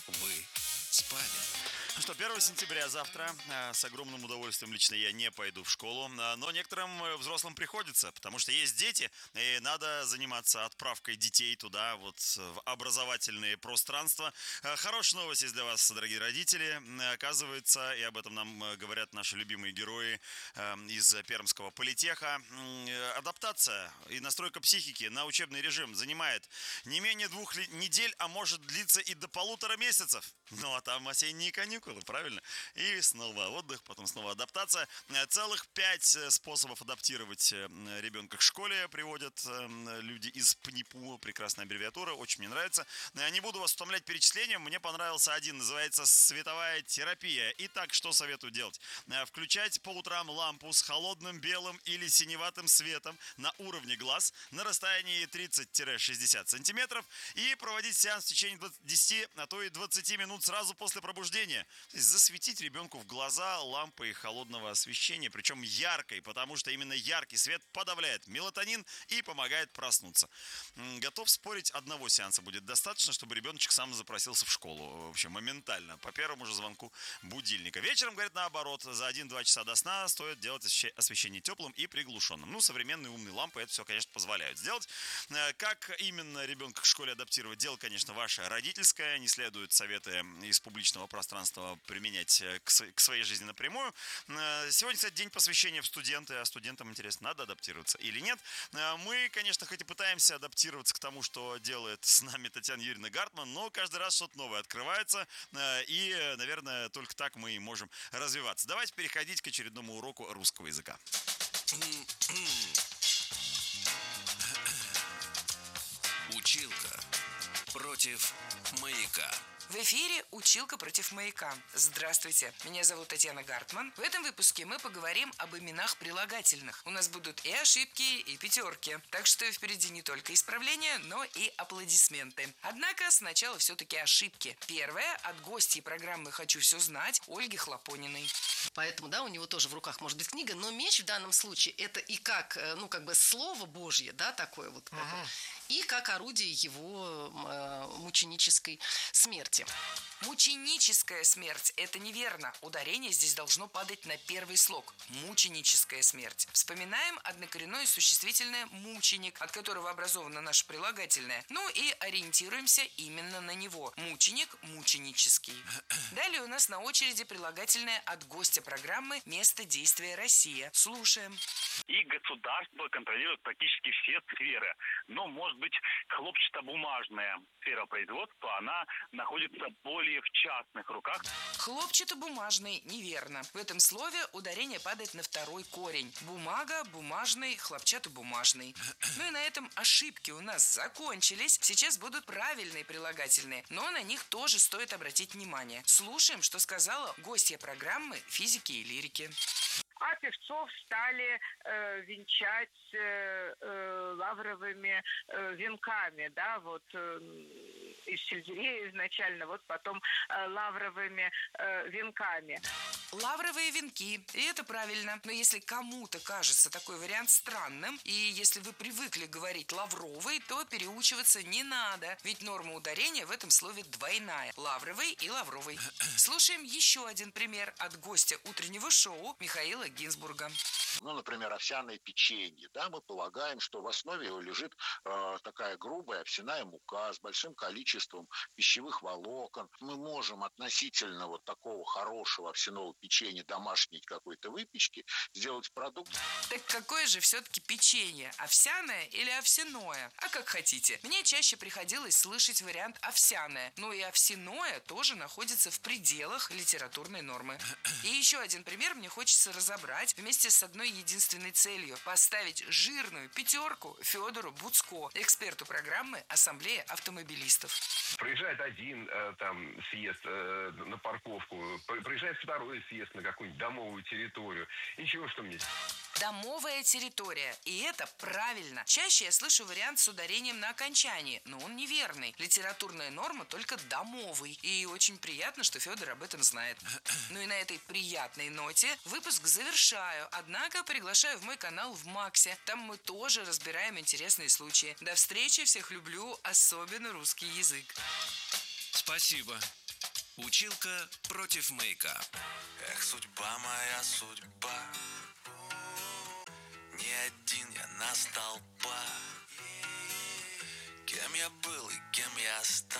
вы спали. Ну что, 1 сентября завтра. С огромным удовольствием лично я не пойду в школу. Но некоторым взрослым приходится, потому что есть дети, и надо заниматься отправкой детей туда, вот в образовательные пространства. Хорошая новость есть для вас, дорогие родители. Оказывается, и об этом нам говорят наши любимые герои из Пермского политеха, адаптация и настройка психики на учебный режим занимает не менее 2 недель, а может длиться и до 1,5 месяцев. Ну а там осенние каникулы, правильно? И снова отдых, потом снова адаптация. Целых 5 способов адаптировать ребенка к школе приводят люди из ПНИПУ. Прекрасная аббревиатура, очень мне нравится. Не буду вас утомлять перечислением, мне понравился один, называется световая терапия. Итак, что советую делать? Включать по утрам лампу с холодным белым или синеватым светом на уровне глаз на расстоянии 30-60 сантиметров и проводить сеанс в течение 10, а то и 20 минут сразу после пробуждения. То есть засветить ребенку в глаза лампой холодного освещения, причем яркой, потому что именно яркий свет подавляет мелатонин и помогает проснуться. Готов спорить, одного сеанса будет достаточно, чтобы ребеночек сам запросился в школу. Вообще моментально, по первому же звонку будильника. Вечером, говорит, наоборот, за 1-2 часа до сна стоит делать освещение теплым и приглушенным. Ну, современные умные лампы это все, конечно, позволяют сделать. Как именно ребенка к школе адаптировать? Дело, конечно, ваше родительское. Не следует советы из публичного пространства применять к своей жизни напрямую. Сегодня, кстати, день посвящения в студенты. А студентам, интересно, надо адаптироваться или нет? Мы, конечно, хоть и пытаемся адаптироваться к тому, что делает с нами Татьяна Юрьевна Гартман, но каждый раз что-то новое открывается. И, наверное, только так мы и можем развиваться. Давайте переходить к очередному уроку русского языка. Училка против маяка. В эфире «Училка против маяка». Здравствуйте, меня зовут Татьяна Гартман. В этом выпуске мы поговорим об именах прилагательных. У нас будут и ошибки, и пятерки. Так что впереди не только исправления, но и аплодисменты. Однако сначала все-таки ошибки. Первая от гостьи программы «Хочу все знать» Ольги Хлопониной. Поэтому, да, у него тоже в руках может быть книга, но меч в данном случае это и как, ну, как бы слово Божье, да, такое вот, и как орудие его мученической смерти. Мученическая смерть – это неверно. Ударение здесь должно падать на первый слог. Мученическая смерть. Вспоминаем однокоренное существительное «мученик», от которого образовано наше прилагательное. Ну и ориентируемся именно на него. Мученик – мученический. Далее у нас на очереди прилагательное от гостя программы «Место действия Россия». Слушаем. И государство контролирует практически все сферы. Но, может быть, хлопчатобумажная сфера производства, она находится более в частных руках. Хлопчатобумажный – неверно. В этом слове ударение падает на второй корень. Бумага, бумажный, хлопчатобумажный. Ну и на этом ошибки у нас закончились. Сейчас будут правильные прилагательные, но на них тоже стоит обратить внимание. Слушаем, что сказала гостья программы «Физики и лирики». А певцов стали венчать лавровыми венками, да, вот из сельдерея изначально, вот потом лавровыми венками. Лавровые венки, и это правильно. Но если кому-то кажется такой вариант странным, и если вы привыкли говорить лавровый, то переучиваться не надо, ведь норма ударения в этом слове двойная. Лавровый и лавровый. Слушаем еще один пример от гостя утреннего шоу Михаила Гинзбурга. Ну, например, овсяное печенье. Да, мы полагаем, что в основе его лежит такая грубая овсяная мука с большим количеством пищевых волокон. Мы можем относительно вот такого хорошего овсяного печенья, домашней какой-то выпечки, сделать продукт. Так какое же все-таки печенье? Овсяное или овсяное? А как хотите. Мне чаще приходилось слышать вариант овсяное. Но и овсяное тоже находится в пределах литературной нормы. И еще один пример мне хочется разобрать вместе с одной единственной целью – поставить жирную пятерку Федору Буцко, эксперту программы «Ассамблея автомобилистов». Проезжает один съезд на парковку, проезжает второй съезд на какую-нибудь домовую территорию. И чего что мне? Домовая территория. И это правильно. Чаще я слышу вариант с ударением на окончании, но он неверный. Литературная норма только домовый. И очень приятно, что Федор об этом знает. Ну и на этой приятной ноте выпуск завершаю. Однако приглашаю в мой канал в Максе. Там мы тоже разбираем интересные случаи. До встречи, всех люблю, особенно русский язык. Спасибо. Училка против маяка. Эх, судьба моя, судьба. Не один я на столбах. Кем я был и кем я стал.